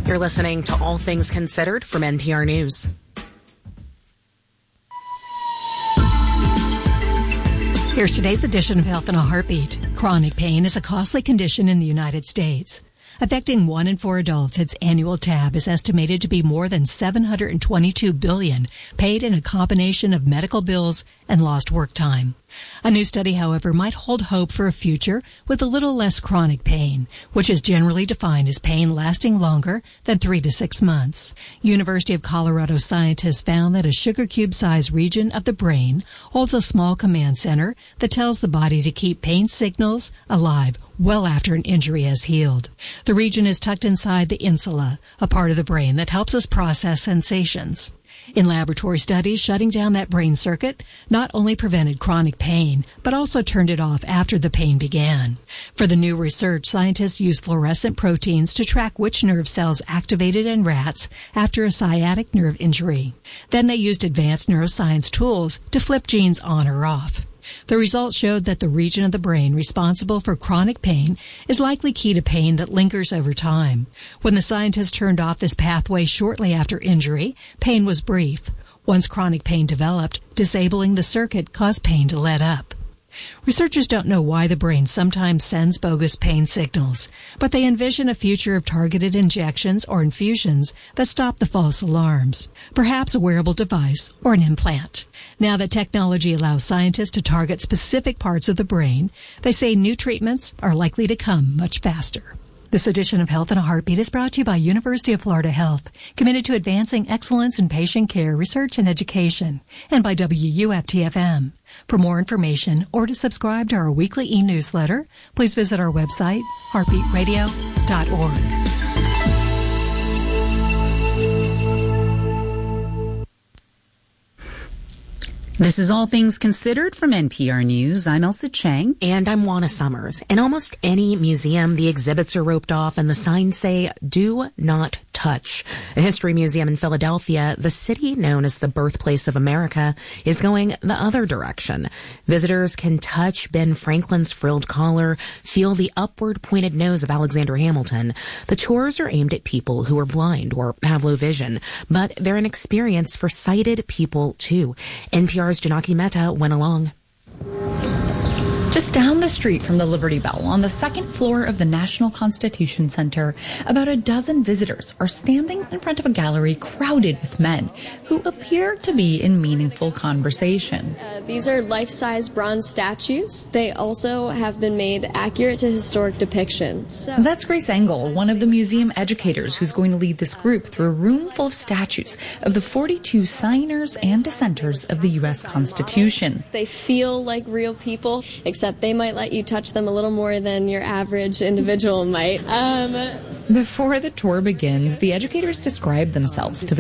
You're listening to All Things Considered from NPR News. Here's today's edition of Health in a Heartbeat. Chronic pain is a costly condition in the United States. Affecting 1 in 4 adults, its annual tab is estimated to be more than $722 billion, paid in a combination of medical bills and lost work time. A new study, however, might hold hope for a future with a little less chronic pain, which is generally defined as pain lasting longer than 3 to 6 months. University of Colorado scientists found that a sugar cube-sized region of the brain holds a small command center that tells the body to keep pain signals alive well after an injury has healed. The region is tucked inside the insula, a part of the brain that helps us process sensations. In laboratory studies, shutting down that brain circuit not only prevented chronic pain, but also turned it off after the pain began. For the new research, scientists used fluorescent proteins to track which nerve cells activated in rats after a sciatic nerve injury. Then they used advanced neuroscience tools to flip genes on or off. The results showed that the region of the brain responsible for chronic pain is likely key to pain that lingers over time. When the scientists turned off this pathway shortly after injury, pain was brief. Once chronic pain developed, disabling the circuit caused pain to let up. Researchers don't know why the brain sometimes sends bogus pain signals, but they envision a future of targeted injections or infusions that stop the false alarms, perhaps a wearable device or an implant. Now that technology allows scientists to target specific parts of the brain, they say new treatments are likely to come much faster. This edition of Health in a Heartbeat is brought to you by University of Florida Health, committed to advancing excellence in patient care, research, and education, and by WUFT-FM. For more information or to subscribe to our weekly e-newsletter, please visit our website, heartbeatradio.org. This is All Things Considered from NPR News. I'm Elsa Chang. And I'm Juana Summers. In almost any museum, the exhibits are roped off and the signs say, "Do not touch." A history museum in Philadelphia, the city known as the birthplace of America, is going the other direction. Visitors can touch Ben Franklin's frilled collar, feel the upward pointed nose of Alexander Hamilton. The tours are aimed at people who are blind or have low vision, but they're an experience for sighted people too. NPR's Janaki Mehta went along. Just down the street from the Liberty Bell, on the second floor of the National Constitution Center, about a dozen visitors are standing in front of a gallery crowded with men who appear to be in meaningful conversation. These are life-size bronze statues. They also have been made accurate to historic depictions. That's Grace Engel, one of the museum educators who's going to lead this group through a room full of statues of the 42 signers and dissenters of the U.S. Constitution. They feel like real people, except they might let you touch them a little more than your average individual might. Before the tour begins, the educators describe themselves to the